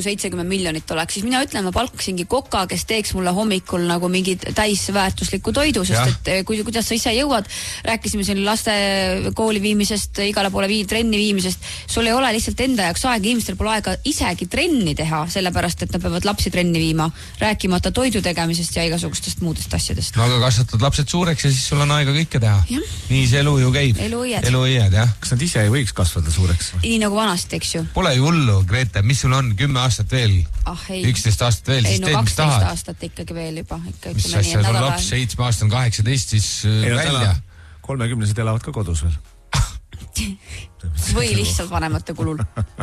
70 miljonit oleks, siis mina ütlen, ma palkasingi koka, kes teeks mulle hommikul nagu mingi täisväärtusliku toidu, sest et kuidas sa ise jõuad, rääkisime siin laste kooli viimisest, igale poole trenni viimisest, sul ei ole lihtsalt enda jaoks aega, inimestel pole aega isegi trenni teha, sellepärast, et nad peavad lapsi trenni viima, rääkimata toidu tegemisest ja igasugustest muudest asjadest. No aga kasvatad lapsed suureks ja siis sul on aega kõike teha. Ja. Nii see elu ju käib. Eluiied, jah. Kas nad ise ei võiks kasvada suureks? Nii nagu vanasti, eks ju. Pole ju hullu, Grete, mis sul on 10 aastat veel? 11 aastat veel, siis teed, mis tahad. 12 aastat ikkagi veel juba. Mis asja, sul laps 7 aastat on 18, siis välja. 30-sed elavad ka kodus veel. Või lihtsalt vanemate kulul.